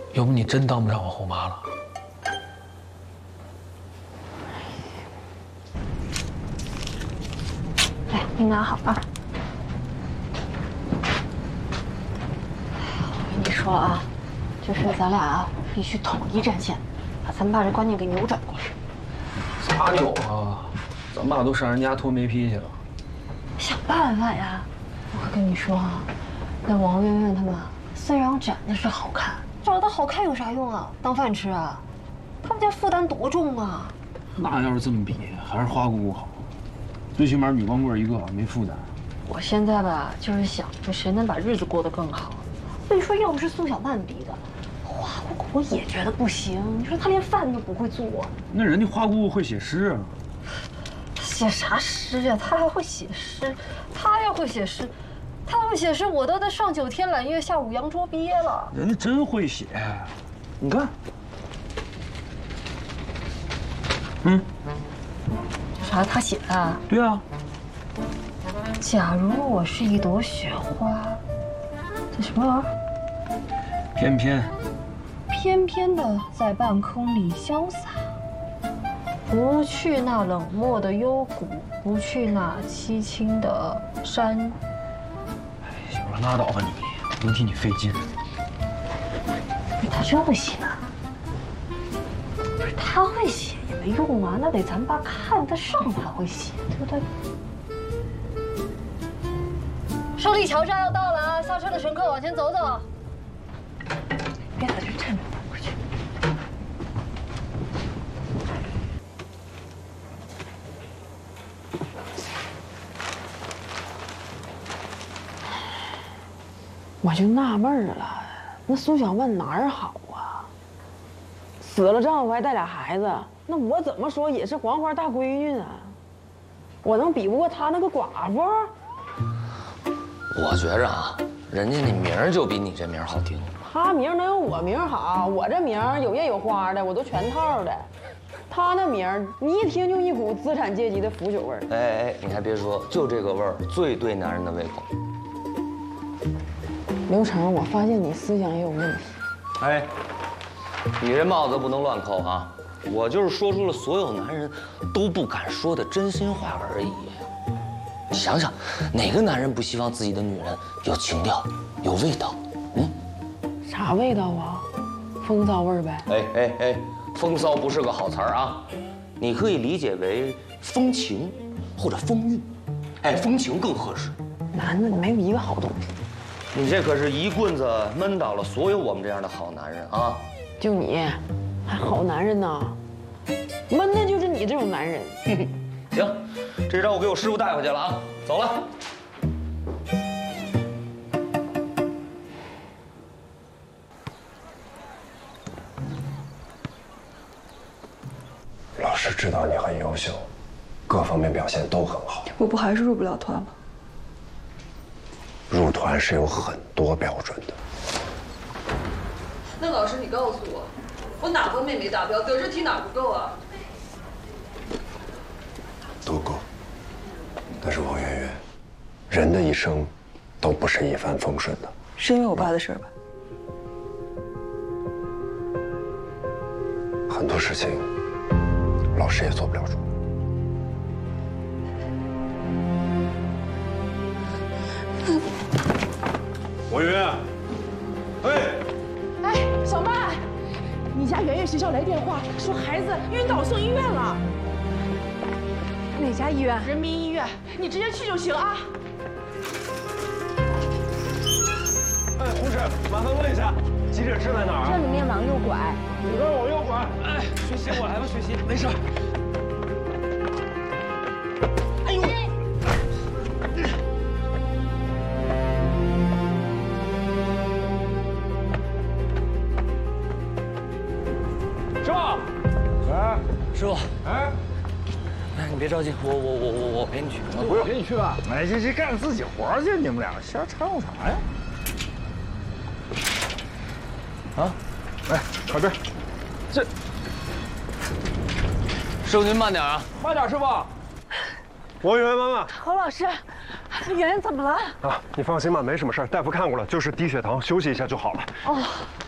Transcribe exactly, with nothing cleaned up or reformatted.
要不你真当不上我后妈了。 来，你拿好啊。我跟你说啊，这事咱俩啊必须统一战线，把咱爸这观念给扭转过来。 啥扭啊？咱爸都上人家脱煤坯去了。 想办法呀！我可跟你说啊，那王媛媛他们虽然长得是好看，长得好看有啥用啊？当饭吃啊？他们家负担多重啊！ 那要是这么比，还是花姑姑好，最起码女光棍一个，没负担。 我现在吧，就是想着谁能把日子过得更好。所以说，要不是宋小曼逼的，花姑姑也觉得不行。你说她连饭都不会做， 那人家花姑姑会写诗啊。 写啥诗呀？她还会写诗？她要会写诗，她会写诗，我都得上九天揽月，下五洋捉鳖了。 人家真会写，你看。嗯， 啥？她写的？ 对啊。 假如我是一朵雪花，这什么玩意儿？ 翩翩， 翩翩的在半空里潇洒，不去那冷漠的幽谷，不去那凄清的山。 哎，行了，拉倒吧你，能替你费劲。 他真会写啊？不是他会写也没用啊，那得咱爸看得上他会写，对不对？胜利桥站要到了啊！下车的乘客往前走走。别在这站着，等回去。 我就纳闷了，那苏小曼哪儿好啊？死了丈夫还带俩孩子，那我怎么说也是黄花大闺女啊？我能比不过她那个寡妇？ 我觉着啊，人家那名儿就比你这名儿好听。 她名能有我名好？我这名有叶有花的，我都全套的。她那名你一听就一股资产阶级的腐朽味儿。 哎哎，你还别说，就这个味儿最对男人的胃口。 刘成，我发现你思想也有问题。 哎，你这帽子不能乱扣啊！我就是说出了所有男人都不敢说的真心话而已。你想想，哪个男人不希望自己的女人有情调、有味道？嗯， 啥味道啊？风骚味儿呗。 哎哎哎，风骚不是个好词儿啊，你可以理解为风情或者风韵。哎，风情更合适。 男的没有一个好东西。 你这可是一棍子闷倒了所有我们这样的好男人啊！ 就你，还好男人呢？闷的就是你这种男人。 行，这招我给我师傅带回去了啊！走了。 老师知道你很优秀，各方面表现都很好。 我不还是入不了团吗？ 入团是有很多标准的。 那老师，你告诉我，我哪方面没达标？德智体哪不够啊？ 都够。但是王媛媛，人的一生都不是一帆风顺的。 是因为我爸的事儿吧？ 很多事情，老师也做不了主。 王媛媛，哎， 哎，小曼，你家圆圆学校来电话说孩子晕倒送医院了。哪家医院？人民医院，你直接去就行啊。 哎，护士，麻烦问一下，急诊室在哪儿？ 这里面往右拐。 你跟往右拐。哎，学习我来吧，学习，没事。哎呦！师傅，哎，师傅，哎，哎，你别着急，我我我我我陪你去。 不用陪你去吧，哎，这这干自己活去，你们俩瞎掺和啥呀？ 啊， 哎，靠这，这， 师傅您慢点啊， 慢点，师傅。王媛媛妈妈， 侯老师，圆圆怎么了？ 啊，你放心吧，没什么事儿，大夫看过了，就是低血糖，休息一下就好了。 哦。